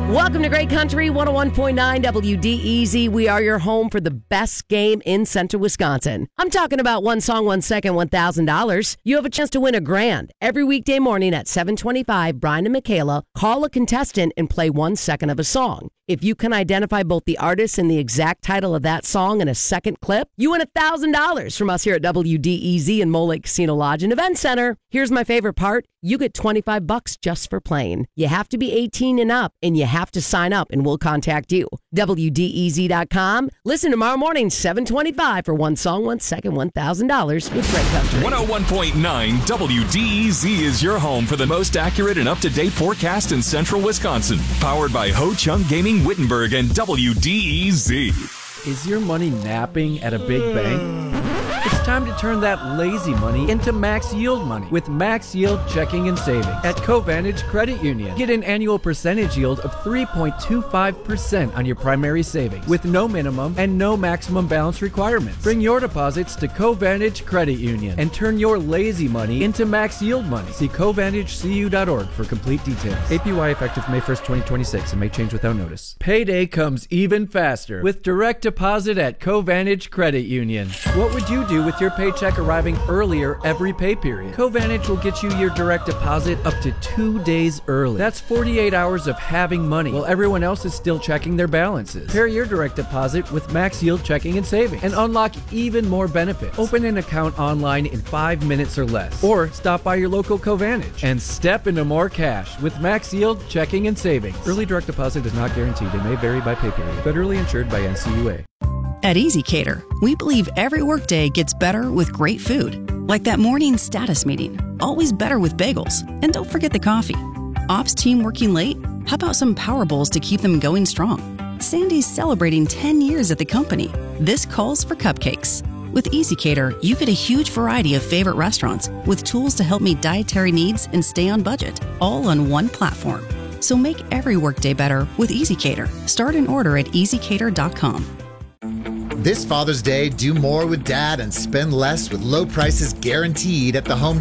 Welcome to Great Country 101.9 WDEZ. We are your home for the best game in central Wisconsin. I'm talking about One Song, 1 Second, $1,000. You have a chance to win $1,000 every weekday morning at 7:25. Brian and Michaela call a contestant and play 1 second of a song. If you can identify both the artist and the exact title of that song in a second clip, you win $1,000 from us here at WDEZ and Mole Lake Casino Lodge and Event Center. Here's my favorite part. You get $25 just for playing. You have to be 18 and up, and you have to sign up, and we'll contact you. WDEZ.com. Listen tomorrow morning, 7:25 for One Song, 1 Second, $1,000 with Great Country. 101.9 WDEZ is your home for the most accurate and up-to-date forecast in central Wisconsin. Powered by Ho Chung Gaming Wittenberg and WDEZ. Is your money napping at a big bank? It's time to turn that lazy money into max yield money with Max Yield Checking and Savings at Covantage Credit Union. Get an annual percentage yield of 3.25% on your primary savings with no minimum and no maximum balance requirements. Bring your deposits to Covantage Credit Union and turn your lazy money into max yield money. See CovantageCU.org for complete details. APY effective May 1st, 2026 and may change without notice. Payday comes even faster with direct deposit at Covantage Credit Union. What would you do with your paycheck arriving earlier every pay period? Covantage will get you your direct deposit up to 2 days early. That's 48 hours of having money while everyone else is still checking their balances. Pair your direct deposit with Max Yield Checking and Savings and unlock even more benefits. Open an account online in 5 minutes or less, or stop by your local Covantage and step into more cash with Max Yield Checking and Savings. Early direct deposit is not guaranteed and may vary by pay period. Federally insured by NCUA. At ezCater, we believe every workday gets better with great food. Like that morning status meeting, always better with bagels. And don't forget the coffee. Ops team working late? How about some Power Bowls to keep them going strong? Sandy's celebrating 10 years at the company. This calls for cupcakes. With ezCater, you get a huge variety of favorite restaurants with tools to help meet dietary needs and stay on budget, all on one platform. So make every workday better with ezCater. Start an order at ezcater.com. This Father's Day, do more with Dad and spend less with low prices guaranteed at the Home